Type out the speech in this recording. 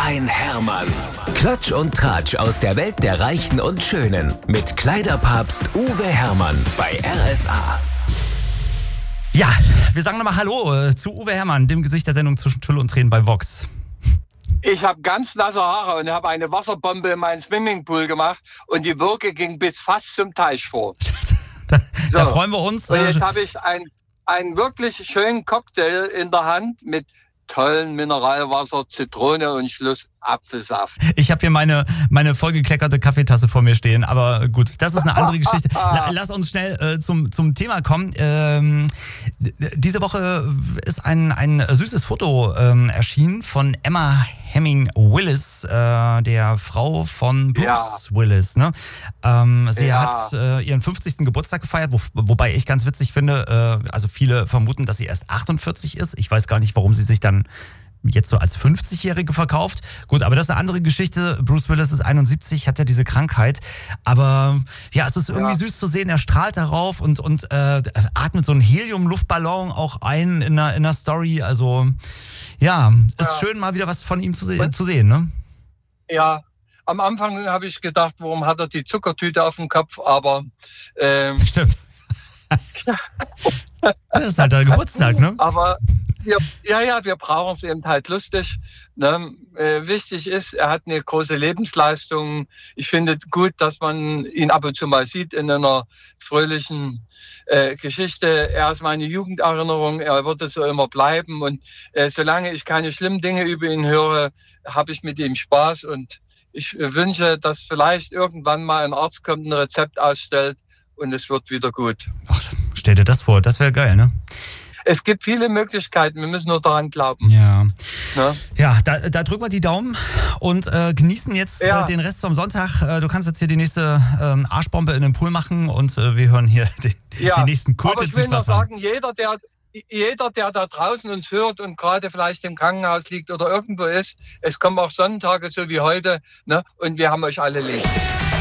ein Hermann. Klatsch und Tratsch aus der Welt der Reichen und Schönen. Mit Kleiderpapst Uwe Hermann bei RSA. Ja, wir sagen nochmal Hallo zu Uwe Hermann, dem Gesicht der Sendung zwischen Tüll und Tränen bei Vox. Ich habe ganz nasse Haare und habe eine Wasserbombe in meinen Swimmingpool gemacht und die Wirke ging bis fast zum Teich vor. Da freuen wir uns. Und jetzt habe ich einen wirklich schönen Cocktail in der Hand mit tollen Mineralwasser, Zitrone und Schluss Apfelsaft. Ich habe hier meine vollgekleckerte Kaffeetasse vor mir stehen, aber gut, das ist eine andere Geschichte. Lass uns schnell zum Thema kommen. Diese Woche ist ein süßes Foto erschienen von Emma Heming Willis, der Frau von Bruce Willis. Ne? Sie hat ihren 50. Geburtstag gefeiert, wobei ich ganz witzig finde, also viele vermuten, dass sie erst 48 ist. Ich weiß gar nicht, warum sie sich dann jetzt so als 50-Jährige verkauft. Gut, aber das ist eine andere Geschichte. Bruce Willis ist 71, hat ja diese Krankheit. Aber ja, es ist irgendwie süß zu sehen. Er strahlt darauf und atmet so einen Helium-Luftballon auch ein in einer Story. Also ja, ist schön, mal wieder was von ihm zu sehen, ne? Ja, am Anfang habe ich gedacht, warum hat er die Zuckertüte auf dem Kopf, aber stimmt. Das ist halt der Geburtstag, ne? Aber wir brauchen es eben halt lustig. Ne? Wichtig ist, er hat eine große Lebensleistung. Ich finde gut, dass man ihn ab und zu mal sieht in einer fröhlichen Geschichte. Er ist meine Jugenderinnerung, er wird es so immer bleiben. Und solange ich keine schlimmen Dinge über ihn höre, habe ich mit ihm Spaß. Und ich wünsche, dass vielleicht irgendwann mal ein Arzt kommt, ein Rezept ausstellt und es wird wieder gut. Ach, stell dir das vor, das wäre geil, ne? Es gibt viele Möglichkeiten, wir müssen nur daran glauben. Ja, ne? Ja, da drücken wir die Daumen und genießen jetzt den Rest vom Sonntag. Du kannst jetzt hier die nächste Arschbombe in den Pool machen und wir hören hier die nächsten Kulte. Aber ich will noch sagen, jeder, der da draußen uns hört und gerade vielleicht im Krankenhaus liegt oder irgendwo ist, es kommen auch Sonntage so wie heute, ne? Und wir haben euch alle lieb.